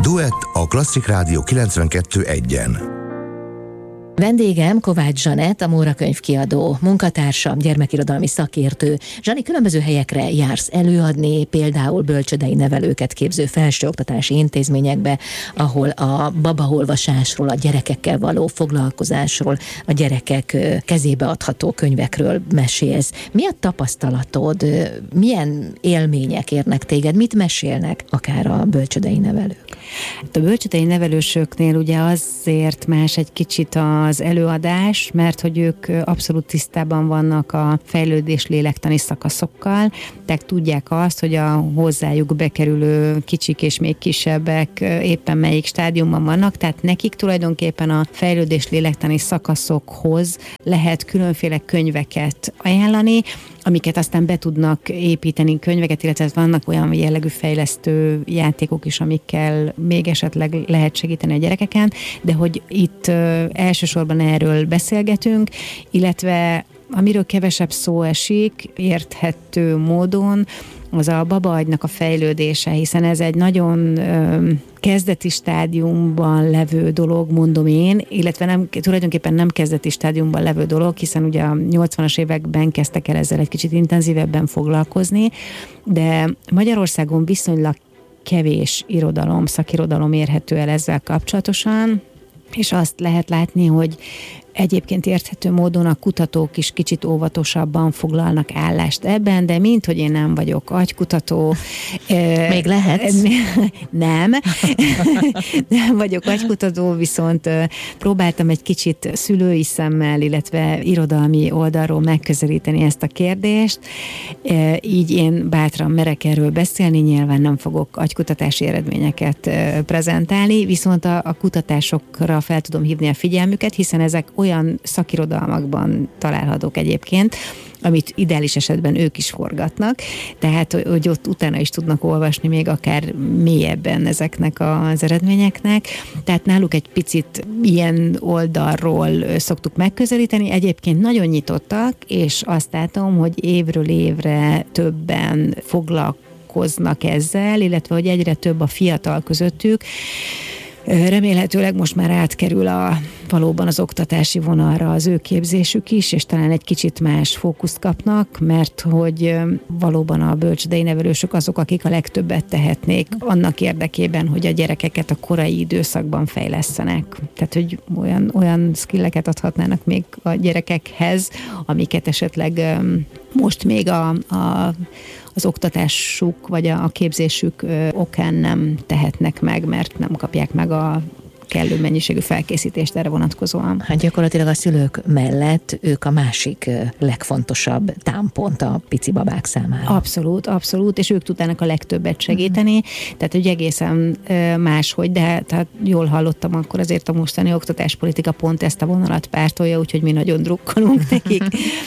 Duett a Klasszik Rádió 92.1-en. Vendégem Kovács Zsanett, a Móra könyvkiadó munkatársam, gyermekirodalmi szakértő. Zsani, különböző helyekre jársz előadni, például bölcsődei nevelőket képző felsőoktatási intézményekbe, ahol a babaolvasásról, a gyerekekkel való foglalkozásról, a gyerekek kezébe adható könyvekről mesélsz. Mi a tapasztalatod? Milyen élmények érnek téged? Mit mesélnek akár a bölcsődei nevelők? A bölcsődei nevelősöknél ugye azért más egy kicsit az előadás, mert hogy ők abszolút tisztában vannak a fejlődés lélektani szakaszokkal, tehát tudják azt, hogy a hozzájuk bekerülő kicsik és még kisebbek éppen melyik stádiumban vannak, tehát nekik tulajdonképpen a fejlődés lélektani szakaszokhoz lehet különféle könyveket ajánlani, amiket aztán be tudnak építeni könyveket, illetve vannak olyan jellegű fejlesztő játékok is, amikkel még esetleg lehet segíteni a gyerekeken, de hogy itt elsősorban erről beszélgetünk, illetve amiről kevesebb szó esik, érthető módon, az a babaagynak a fejlődése, hiszen ez egy nagyon kezdeti stádiumban levő dolog, mondom én, illetve tulajdonképpen nem kezdeti stádiumban levő dolog, hiszen ugye a 80-as években kezdtek el ezzel egy kicsit intenzívebben foglalkozni, de Magyarországon viszonylag kevés szakirodalom érhető el ezzel kapcsolatosan, és azt lehet látni, hogy egyébként érthető módon a kutatók is kicsit óvatosabban foglalnak állást ebben, de mint hogy én nem vagyok agykutató. Még lehetsz? Nem. Nem vagyok agykutató, viszont próbáltam egy kicsit szülői szemmel, illetve irodalmi oldalról megközelíteni ezt a kérdést. Így én bátran merek erről beszélni, nyilván nem fogok agykutatási eredményeket prezentálni, viszont a kutatásokra fel tudom hívni a figyelmüket, hiszen ezek olyan szakirodalmakban találhatók egyébként, amit ideális esetben ők is forgatnak, tehát hogy ott utána is tudnak olvasni még akár mélyebben ezeknek az eredményeknek. Tehát náluk egy picit ilyen oldalról szoktuk megközelíteni. Egyébként nagyon nyitottak, és azt látom, hogy évről évre többen foglalkoznak ezzel, illetve hogy egyre több a fiatal közöttük. Remélhetőleg most már átkerül valóban az oktatási vonalra az ő képzésük is, és talán egy kicsit más fókuszt kapnak, mert hogy valóban a bölcsődei nevelősök azok, akik a legtöbbet tehetnék annak érdekében, hogy a gyerekeket a korai időszakban fejlesztenek. Tehát, hogy olyan skilleket adhatnának még a gyerekekhez, amiket esetleg most még az oktatásuk vagy a képzésük okán nem tehetnek meg, mert nem kapják meg a kellő mennyiségű felkészítést erre vonatkozóan. Hát gyakorlatilag a szülők mellett ők a másik legfontosabb támpont a pici babák számára. Abszolút, és ők tudnának a legtöbbet segíteni, tehát hogy egészen máshogy, de tehát jól hallottam, akkor azért a mostani oktatáspolitika pont ezt a vonalat pártolja, úgyhogy mi nagyon drukkolunk nekik.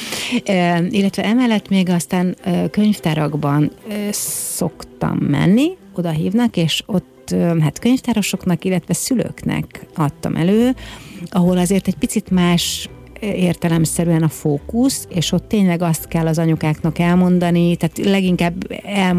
Illetve emellett még aztán könyvtárakban szoktam menni, oda hívnak, és ott hát könyvtárosoknak, illetve szülőknek adtam elő, ahol azért egy picit más értelemszerűen a fókusz, és ott tényleg azt kell az anyukáknak elmondani, tehát leginkább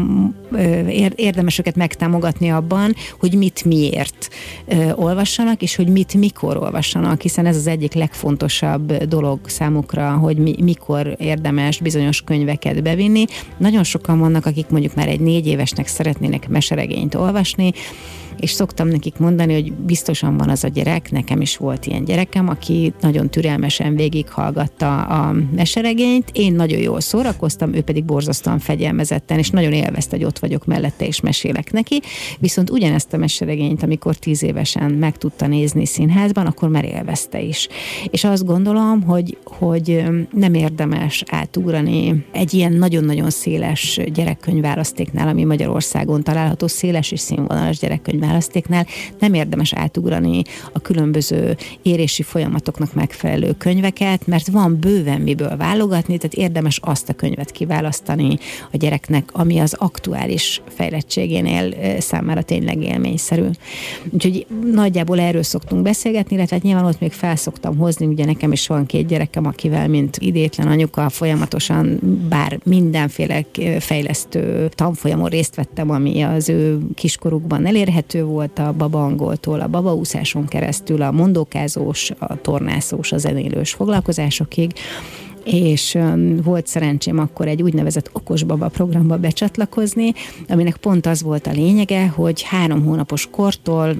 érdemes őket megtámogatni abban, hogy mit miért olvassanak, és hogy mit mikor olvassanak, hiszen ez az egyik legfontosabb dolog számukra, hogy mikor érdemes bizonyos könyveket bevinni. Nagyon sokan vannak, akik mondjuk már egy 4 évesnek szeretnének meseregényt olvasni, és szoktam nekik mondani, hogy biztosan van az a gyerek, nekem is volt ilyen gyerekem, aki nagyon türelmesen végighallgatta a meseregényt, én nagyon jól szórakoztam, ő pedig borzasztóan fegyelmezetten, és nagyon élvezte, hogy ott vagyok mellette, és mesélek neki, viszont ugyanezt a meseregényt, amikor 10 évesen meg tudta nézni színházban, akkor már élvezte is. És azt gondolom, hogy nem érdemes átugrani egy ilyen nagyon-nagyon széles gyerekkönyvválasztéknál, ami Magyarországon található, széles és színvonalas gyerekkönyvválasztéknál, nem érdemes átugrani a különböző érési folyamatoknak megfelelő könyveket, mert van bőven miből válogatni, tehát érdemes azt a könyvet kiválasztani a gyereknek, ami az aktuális fejlettségénél számára tényleg élményszerű. Úgyhogy nagyjából erről szoktunk beszélgetni, illetve hát nyilván ott még felszoktam hozni, ugye nekem is van 2 gyerekem, akivel, mint idétlen anyuka, folyamatosan bár mindenféle fejlesztő tanfolyamon részt vettem, ami az ő kiskorukban elérhető, kimerítő volt a baba angoltól, a babaúszáson keresztül, a mondókázós, a tornászós, a zenélős foglalkozásokig, és volt szerencsém akkor egy úgynevezett okos baba programba becsatlakozni, aminek pont az volt a lényege, hogy 3 hónapos kortól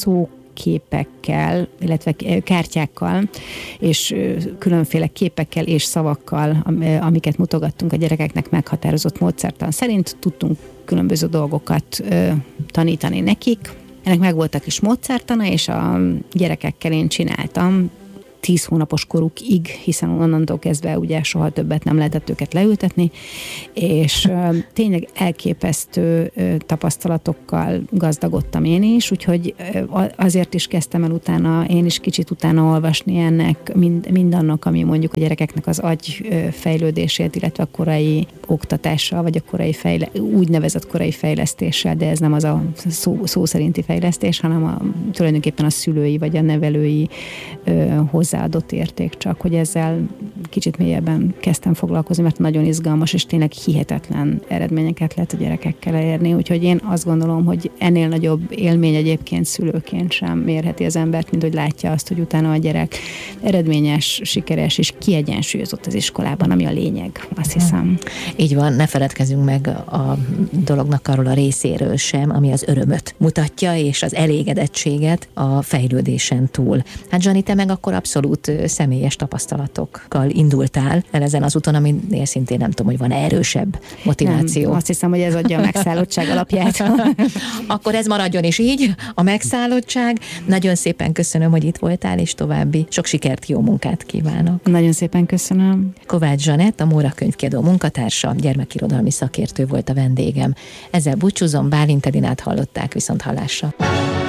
képekkel, illetve kártyákkal, és különféle képekkel és szavakkal, amiket mutogattunk a gyerekeknek meghatározott módszertan szerint, tudtunk különböző dolgokat tanítani nekik. Ennek megvoltak is módszertana, és a gyerekekkel én csináltam 10 hónapos korukig, hiszen onnantól kezdve ugye soha többet nem lehetett őket leültetni, és tényleg elképesztő tapasztalatokkal gazdagodtam én is, úgyhogy azért is kezdtem el utána, én is kicsit utána olvasni ennek, mindannak, ami mondjuk a gyerekeknek az agyfejlődését, illetve a korai oktatással, vagy a korai úgynevezett korai fejlesztéssel, de ez nem az a szó szerinti fejlesztés, hanem tulajdonképpen a szülői vagy a nevelői hozzáadott érték, csak hogy ezzel kicsit mélyebben kezdtem foglalkozni, mert nagyon izgalmas, és tényleg hihetetlen eredményeket lehet a gyerekekkel elérni, úgyhogy én azt gondolom, hogy ennél nagyobb élmény egyébként szülőként sem mérheti az embert, mint hogy látja azt, hogy utána a gyerek eredményes, sikeres és kiegyensúlyozott az iskolában, ami a lényeg, azt hiszem. Így van, ne feledkezzünk meg a dolognak arról a részéről sem, ami az örömöt mutatja, és az elégedettséget a fejlődésen túl. Hát Zsani, te meg akkor abszolút személyes tapasztalatokkal indultál el ezen az úton, aminél szintén nem tudom, hogy van erősebb motiváció. Nem, azt hiszem, hogy ez adja a megszállottság alapját. Akkor ez maradjon is így, a megszállottság. Nagyon szépen köszönöm, hogy itt voltál, és további sok sikert, jó munkát kívánok. Nagyon szépen köszönöm. Kovács Zsanett, a Móra Könyvkiadó munkatársa, gyermekirodalmi szakértő volt a vendégem. Ezzel búcsúzom, Bálint Edinát hallották, viszont hallásra.